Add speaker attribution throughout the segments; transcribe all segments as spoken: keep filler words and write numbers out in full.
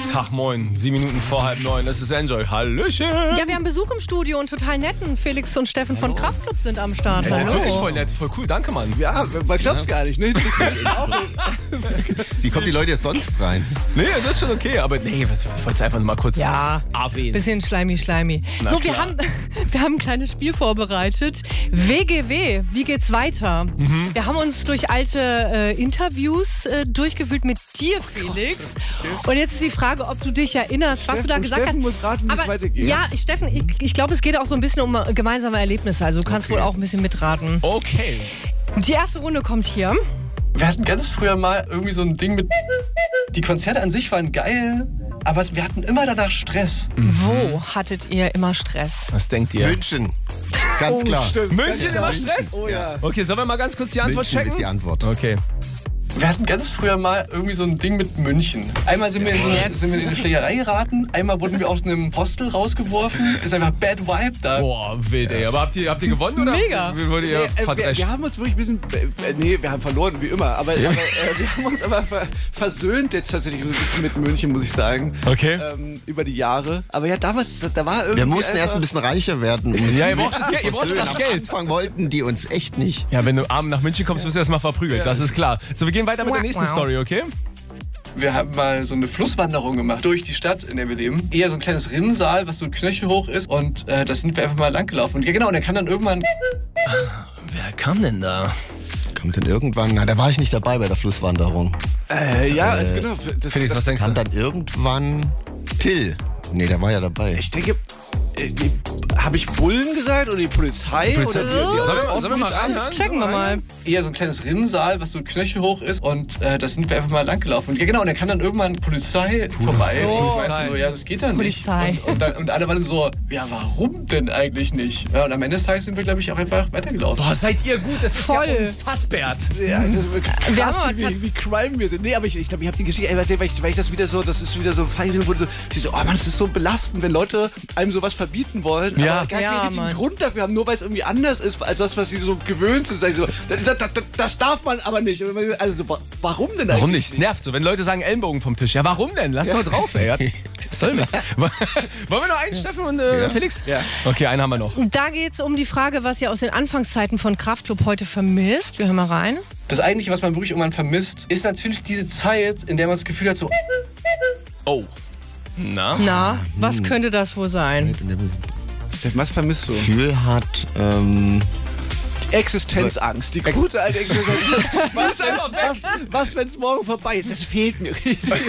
Speaker 1: Tag, moin. Sieben Minuten vor halb neun. Das ist Enjoy. Hallöchen.
Speaker 2: Ja, wir haben Besuch im Studio und total netten. Felix und Steffen von Kraftklub sind am Start.
Speaker 1: Ihr seid
Speaker 2: Hallo.
Speaker 1: wirklich voll nett. Voll cool. Danke, Mann.
Speaker 3: Ja, man glaubt's gar nicht, ne?
Speaker 4: Wie kommen die Leute jetzt sonst rein?
Speaker 1: Nee, das ist schon okay. Aber nee, ich wollte es einfach mal kurz
Speaker 2: Ja,
Speaker 1: erwähnen.
Speaker 2: bisschen schleimi, schleimi.
Speaker 1: Na
Speaker 2: So,
Speaker 1: klar.
Speaker 2: wir haben, wir haben ein kleines Spiel vorbereitet. W G W, wie geht's weiter?
Speaker 1: Mhm.
Speaker 2: Wir haben uns durch alte äh, Interviews äh, durchgewühlt mit dir, Felix. Und jetzt ist die Frage, ob du dich erinnerst, was du da
Speaker 3: Und
Speaker 2: gesagt
Speaker 3: Steffen
Speaker 2: hast.
Speaker 3: muss raten, wie es
Speaker 2: Aber
Speaker 3: weitergeht.
Speaker 2: ja, Steffen, ich, ich glaube, es geht auch so ein bisschen um äh, gemeinsame Erlebnisse. Also du kannst
Speaker 4: Okay.
Speaker 2: wohl auch ein bisschen mitraten.
Speaker 1: Okay.
Speaker 2: Die erste Runde kommt hier.
Speaker 5: Wir hatten ganz früher mal irgendwie so ein Ding mit... Die Konzerte an sich waren geil, aber wir hatten immer danach Stress.
Speaker 2: Wo hattet ihr immer Stress?
Speaker 1: Was denkt ihr?
Speaker 4: München. Ganz klar.
Speaker 3: Stimmt.
Speaker 1: München immer Stress?
Speaker 3: Oh ja.
Speaker 1: Okay, sollen wir mal ganz kurz die Antwort
Speaker 4: München
Speaker 1: checken?
Speaker 4: ist die Antwort.
Speaker 1: Okay.
Speaker 5: Wir hatten ganz früher mal irgendwie so ein Ding mit München. Einmal sind wir, in, so eine- sind wir in eine Schlägerei geraten, einmal wurden wir aus einem Hostel rausgeworfen. Ist einfach Bad Vibe da.
Speaker 1: Boah, wild, ey. Aber habt ihr, habt ihr gewonnen oder?
Speaker 2: Mega.
Speaker 1: Wurde ihr
Speaker 3: Nee, äh, wir,
Speaker 1: verdrescht?
Speaker 3: wir haben uns wirklich ein bisschen, äh, nee, wir haben verloren, wie immer, aber, aber äh, wir haben uns aber ver, versöhnt jetzt tatsächlich so ein bisschen mit München, muss ich sagen,
Speaker 1: Okay.
Speaker 3: ähm, über die Jahre. Aber ja, damals, da, da war irgendwie
Speaker 4: Wir mussten
Speaker 3: einfach,
Speaker 4: erst ein bisschen reicher werden. Um
Speaker 1: Ja, ihr braucht das Geld, ihr braucht das
Speaker 4: Am
Speaker 1: Geld.
Speaker 4: Anfang wollten die uns echt nicht.
Speaker 1: Ja, wenn du abends nach München kommst, wirst du erstmal verprügelt. Das ist klar. So, wir gehen weiter mit der nächsten
Speaker 2: Wow.
Speaker 1: Story, okay?
Speaker 5: Wir haben mal so eine Flusswanderung gemacht durch die Stadt, in der wir leben. Eher so ein kleines Rinnsal, was so knöchelhoch ist. Und äh, da sind wir einfach mal lang gelaufen. Und ja genau, und der kann dann irgendwann...
Speaker 1: Wer kam denn da?
Speaker 4: Kommt denn irgendwann, na, da war ich nicht dabei bei der Flusswanderung.
Speaker 3: Äh, ja, also genau. Das,
Speaker 1: Felix, was
Speaker 3: das,
Speaker 1: denkst
Speaker 4: Kam
Speaker 1: du?
Speaker 4: dann irgendwann Till. Nee, der war ja dabei.
Speaker 3: ich denke, äh, habe ich Bullen gesagt oder die Polizei?
Speaker 1: Polizei.
Speaker 3: Oder
Speaker 1: Sollen
Speaker 3: die, die
Speaker 1: wir, sollen wir mal reinhören?
Speaker 2: Checken wir mal.
Speaker 5: Eher so ein kleines Rinnsal, was so knöchelhoch ist. Und äh, da sind wir einfach mal lang gelaufen. Und ja genau, und dann kann dann irgendwann Polizei vorbei.
Speaker 2: Oh.
Speaker 5: Und ich
Speaker 1: Polizei.
Speaker 5: meinte so, ja, das geht dann nicht.
Speaker 2: Polizei.
Speaker 5: Und, und, dann, und alle waren so, ja, warum denn eigentlich nicht? Ja, und am Ende des Tages sind wir, glaube ich, auch einfach weitergelaufen.
Speaker 1: Boah, seid ihr gut? Das ist
Speaker 2: Voll.
Speaker 1: ja unfassbar.
Speaker 3: Ja, das ist wirklich
Speaker 2: Wir
Speaker 3: krass,
Speaker 2: haben aber
Speaker 3: wie, wie Crime wir sind. Nee, aber ich glaube, ich, glaub, ich habe die Geschichte, ey, weil ich, weil ich das wieder so, das ist wieder so ein Fall, wo du so, die so, oh Mann, das ist so belastend, wenn Leute einem sowas verbieten wollen,
Speaker 1: Ja.
Speaker 3: aber gar
Speaker 2: Ja,
Speaker 3: keinen richtigen
Speaker 2: Mann.
Speaker 3: Grund dafür haben, nur weil es irgendwie anders ist, als das, was sie so gewöhnt sind. Sag ich so, das, das, das, das darf man aber nicht. Also, so, wa- warum denn
Speaker 1: Warum
Speaker 3: eigentlich
Speaker 1: nicht? Es nervt so, wenn Leute sagen Ellenbogen vom Tisch. Ja, warum denn? Lass doch drauf, ey. Was soll mit? Wollen wir noch einen, Steffen und äh,
Speaker 4: Ja.
Speaker 1: Felix?
Speaker 3: Ja.
Speaker 1: Okay, einen haben wir noch.
Speaker 2: Und da geht es um die Frage, was ihr aus den Anfangszeiten von Kraftklub heute vermisst. Wir hören mal rein.
Speaker 5: Das Eigentliche, was man wirklich irgendwann vermisst, ist natürlich diese Zeit, in der man das Gefühl hat, so,
Speaker 1: Oh. Na?
Speaker 2: Na, was könnte das wohl sein?
Speaker 3: Was vermisst du?
Speaker 4: Gefühl hat, ähm,
Speaker 3: Existenzangst. Die gute alte Existenzangst. Was, was, was wenn es morgen vorbei ist? Das fehlt mir.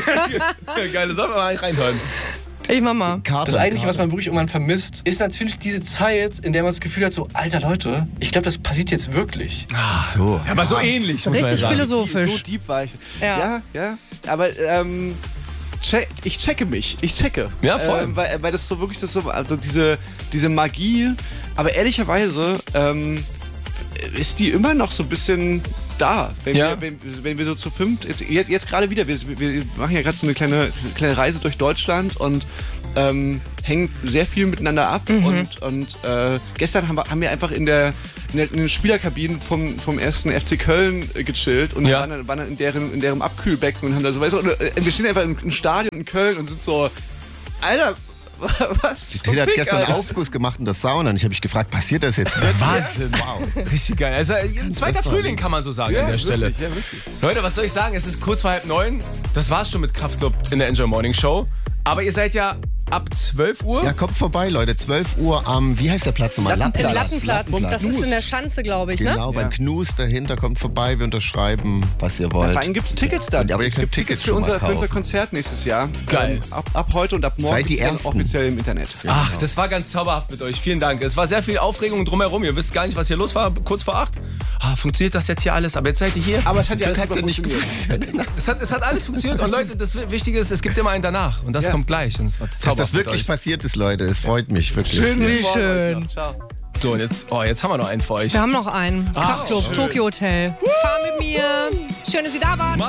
Speaker 1: Geile, sollen wir mal reinhören?
Speaker 2: Ich mach mal.
Speaker 4: Kater.
Speaker 5: das Eigentliche, was
Speaker 4: Kater.
Speaker 5: man wirklich irgendwann vermisst, ist natürlich diese Zeit, in der man das Gefühl hat, so, alter Leute, ich glaube, das passiert jetzt wirklich.
Speaker 4: So.
Speaker 1: Ja, aber so ähnlich, muss man ja
Speaker 2: Richtig
Speaker 1: sagen.
Speaker 2: philosophisch.
Speaker 3: So deep war ich.
Speaker 2: Ja.
Speaker 3: Ja, ja. Aber ähm, check, ich checke mich. Ich checke.
Speaker 1: Ja, voll.
Speaker 3: Ähm, weil, weil das so wirklich das so, also diese, diese Magie. Aber ehrlicherweise ähm, ist die immer noch so ein bisschen da. Wenn,
Speaker 1: Ja.
Speaker 3: wir, wenn, wenn wir so zu fünft, jetzt, jetzt, jetzt gerade wieder, wir, wir machen ja gerade so eine kleine, kleine Reise durch Deutschland und ähm, hängen sehr viel miteinander ab. Und, und äh, gestern haben wir, haben wir einfach in der, in der in den Spielerkabinen vom, vom ersten F C Köln äh, gechillt und
Speaker 1: Ja.
Speaker 3: waren dann, waren dann in, deren, in deren Abkühlbecken und haben da so, weißt du, und, äh, wir stehen einfach im, im Stadion in Köln und sind so, Alter, was?
Speaker 4: Till hat
Speaker 3: Fick,
Speaker 4: gestern
Speaker 3: Alter.
Speaker 4: Aufguss gemacht in der Sauna und ich habe mich gefragt, passiert das jetzt wirklich?
Speaker 1: Wahnsinn. Wow. Richtig geil. Also, ein zweiter Frühling kann man so sagen
Speaker 3: Ja,
Speaker 1: an der Stelle.
Speaker 3: wirklich, ja, wirklich.
Speaker 1: Leute, was soll ich sagen? Es ist kurz vor halb neun. Das war's schon mit Kraftklub in der Enjoy Morning Show. Aber ihr seid ja ab zwölf Uhr.
Speaker 4: Ja, kommt vorbei, Leute. zwölf Uhr am, wie heißt der Platz nochmal?
Speaker 3: Lattenplatz.
Speaker 2: Lattenplatz. Das ist in der Schanze, glaube ich, ne?
Speaker 4: Genau, beim
Speaker 3: Ja.
Speaker 4: Knus dahinter, kommt vorbei, wir unterschreiben, was ihr wollt.
Speaker 3: Vor allem gibt es Tickets dann.
Speaker 4: Und- aber ihr
Speaker 3: es
Speaker 4: könnt
Speaker 3: gibt Tickets
Speaker 4: Tickets
Speaker 3: für
Speaker 4: schon
Speaker 3: unser,
Speaker 4: mal
Speaker 3: für unser
Speaker 4: kaufen.
Speaker 3: Konzert nächstes Jahr.
Speaker 1: Geil.
Speaker 3: Ähm, ab, ab heute und ab morgen
Speaker 4: Seid die
Speaker 3: gibt's dann
Speaker 4: Ersten.
Speaker 3: offiziell im Internet.
Speaker 1: Ach, das war ganz zauberhaft mit euch. Vielen Dank. Es war sehr viel Aufregung drumherum. Ihr wisst gar nicht, was hier los war, kurz vor acht. Ah, funktioniert das jetzt hier alles? Aber jetzt seid ihr hier.
Speaker 3: Aber es hat ja alles
Speaker 4: Kannst du
Speaker 3: super
Speaker 4: nicht
Speaker 3: funktioniert.
Speaker 1: Es hat, es hat alles funktioniert. Und Leute, das Wichtige ist, es gibt immer einen danach. Und das
Speaker 3: Ja.
Speaker 1: kommt gleich. Und es war
Speaker 4: Dass
Speaker 1: zauberhaft
Speaker 4: das wirklich
Speaker 1: mit
Speaker 4: passiert ist, Leute. Es freut mich wirklich.
Speaker 3: Schön,
Speaker 2: Wie
Speaker 3: Morgen euch
Speaker 2: schön.
Speaker 3: noch. Ciao.
Speaker 1: euch. So, und jetzt, oh, jetzt haben wir noch einen für euch.
Speaker 2: Wir haben noch einen. Kraftklub,
Speaker 1: schön.
Speaker 2: Tokyo Hotel. Fahr mit mir. Schön, dass Sie da waren.